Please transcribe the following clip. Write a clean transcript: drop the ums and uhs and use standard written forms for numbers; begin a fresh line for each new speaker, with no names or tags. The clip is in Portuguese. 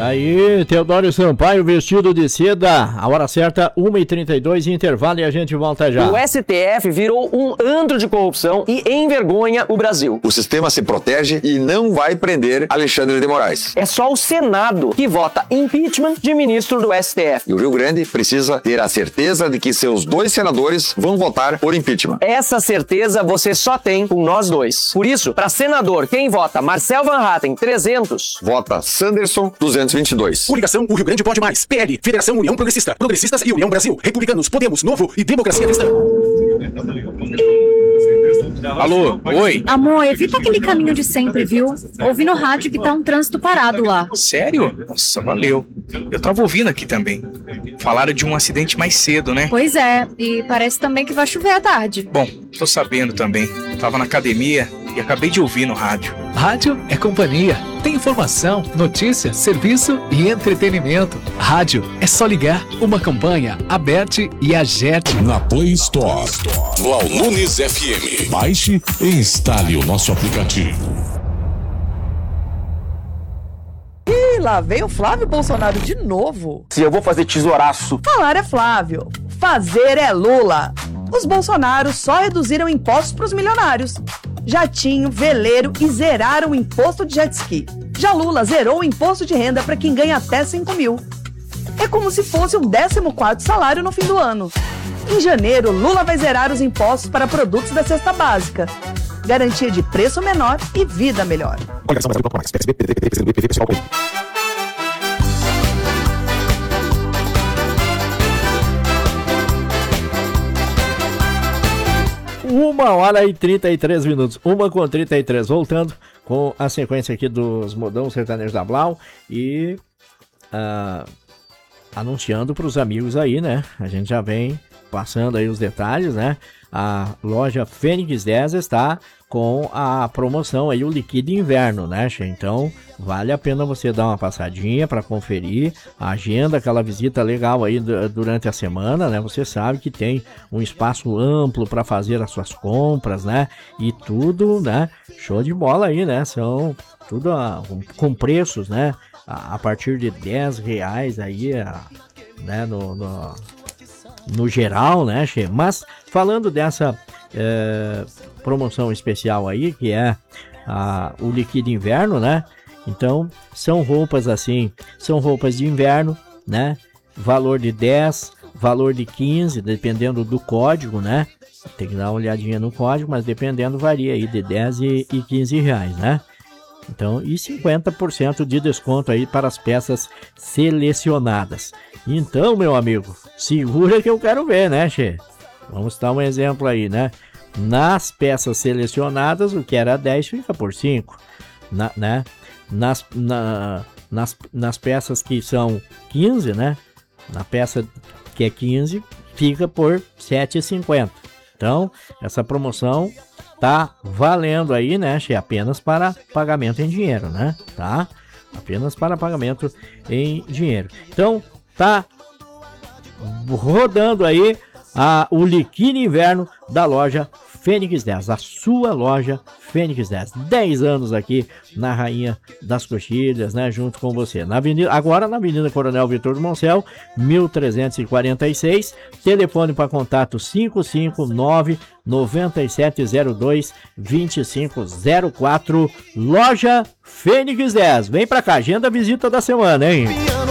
Aí, Teodoro Sampaio, vestido de seda, a hora certa, 1h32, intervalo e a gente volta já.
O STF virou um antro de corrupção e envergonha o Brasil.
O sistema se protege e não vai prender Alexandre de Moraes.
É só o Senado que vota impeachment de ministro do STF.
E o Rio Grande precisa ter a certeza de que seus 2 senadores vão votar por impeachment.
Essa certeza você só tem com nós dois. Por isso, para senador, quem vota Marcel Van Hatten, 300.
Vota Sanderson, 222.
Coligação, o Rio Grande pode mais. PL, Federação União Progressista, Progressistas e União Brasil. Republicanos, Podemos, Novo e Democracia Cristã.
Alô, oi.
Amor, evita aquele caminho de sempre, viu? Ouvi no rádio que tá um trânsito parado lá.
Sério? Nossa, valeu. Eu tava ouvindo aqui também. Falaram de um acidente mais cedo, né?
Pois é, e parece também que vai chover à tarde.
Bom, tô sabendo também. Tava na academia e acabei de ouvir no rádio.
Rádio é companhia. Tem informação, notícia, serviço e entretenimento. Rádio é só ligar. Uma campanha, Aberte e Agete.
Na Play Store, no Alnunes FM. Baixe e instale o nosso aplicativo.
Ih, lá vem o Flávio Bolsonaro de novo.
Se eu vou fazer tesouraço.
Falar é Flávio, fazer é Lula. Os Bolsonaros só reduziram impostos para os milionários. Jatinho, veleiro e zeraram o imposto de jet ski. Já Lula zerou o imposto de renda para quem ganha até 5 mil. É como se fosse um 14º salário no fim do ano. Em janeiro, Lula vai zerar os impostos para produtos da cesta básica. Garantia de preço menor e vida melhor.
Uma hora e 33 minutos, 1h33, voltando com a sequência aqui dos Modão Sertanejo da Blau e anunciando para os amigos aí, né? A gente já vem passando aí os detalhes, né? A loja Fênix 10 está com a promoção aí, o Liquida Inverno, né, Che? Então, vale a pena você dar uma passadinha para conferir a agenda, aquela visita legal aí durante a semana, né? Você sabe que tem um espaço amplo para fazer as suas compras, né? E tudo, né? Show de bola aí, né? São tudo com preços, né? A partir de R$10 aí, né? No geral, né, Che? Mas falando dessa promoção especial aí, que é o Liquida Inverno, né? Então, são roupas assim, são roupas de inverno, né? Valor de 10, valor de 15, dependendo do código, né? Tem que dar uma olhadinha no código, mas dependendo varia aí de 10 e R$15, né? Então, e 50% de desconto aí para as peças selecionadas. Então, meu amigo, segura que eu quero ver, né, Che? Vamos dar um exemplo aí, né? Nas peças selecionadas, o que era 10 fica por 5, né? Nas peças que são 15, né? Na peça que é 15, fica por R$ 7,50. Então, essa promoção tá valendo aí, né, Che? Apenas para pagamento em dinheiro, né? Tá? Apenas para pagamento em dinheiro. Então, tá rodando aí o Liquida Inverno da loja Fênix 10, a sua loja Fênix 10. 10 anos aqui na Rainha das Coxilhas, né, junto com você. Agora na Avenida Coronel Vitor do Moncel, 1346. Telefone para contato 559-9702-2504. Loja Fênix 10. Vem pra cá, agenda a visita da semana, hein?